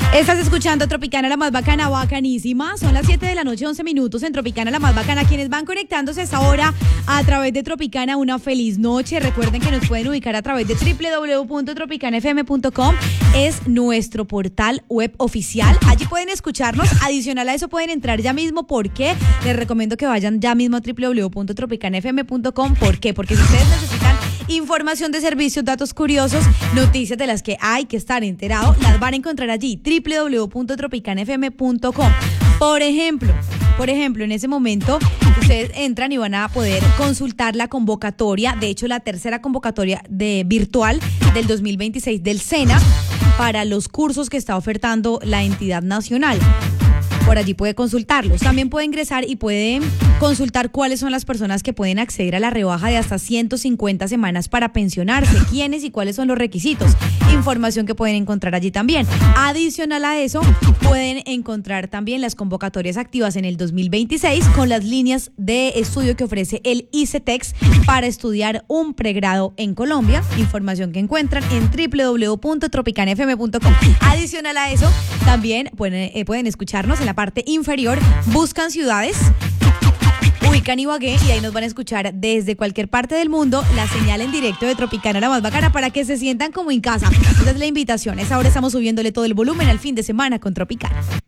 Estás escuchando Tropicana, la más bacana, bacanísima. Son las 7 de la noche, 11 minutos en Tropicana, la más bacana. Quienes van conectándose a esta hora a través de Tropicana, una feliz noche. Recuerden que nos pueden ubicar a través de www.tropicanafm.com. Es nuestro portal web oficial. Allí pueden escucharnos. Adicional a eso pueden entrar ya mismo. ¿Por qué? Les recomiendo que vayan ya mismo a www.tropicanafm.com. ¿Por qué? Porque si ustedes necesitan información de servicios, datos curiosos, noticias de las que hay que estar enterado, las van a encontrar allí, www.tropicanafm.com. Por ejemplo, en ese momento ustedes entran y van a poder consultar la convocatoria, de hecho la tercera convocatoria virtual del 2026 del SENA para los cursos que está ofertando la entidad nacional. Por allí puede consultarlos. También puede ingresar y puede consultar cuáles son las personas que pueden acceder a la rebaja de hasta 150 semanas para pensionarse, quiénes y cuáles son los requisitos. Información que pueden encontrar allí también. Adicional a eso, pueden encontrar también las convocatorias activas en el 2026 con las líneas de estudio que ofrece el ICETEX para estudiar un pregrado en Colombia. Información que encuentran en www.tropicanafm.com. Adicional a eso, también pueden escucharnos en la parte inferior. Buscan ciudades, ubican Ibagué y ahí nos van a escuchar desde cualquier parte del mundo la señal en directo de Tropicana, la más bacana, para que se sientan como en casa. Esa es la invitación. Ahora estamos subiéndole todo el volumen al fin de semana con Tropicana.